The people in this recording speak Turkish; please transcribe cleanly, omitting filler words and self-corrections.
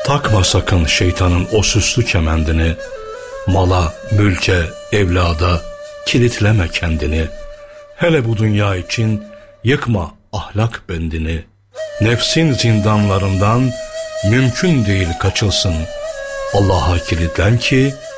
Takma sakın şeytanın o süslü kemendini, mala, mülke, evlada kilitleme kendini. Hele bu dünya için yıkma ahlak bendini. Nefsin zindanlarından mümkün değil kaçılsın. Allah'a kilitlen ki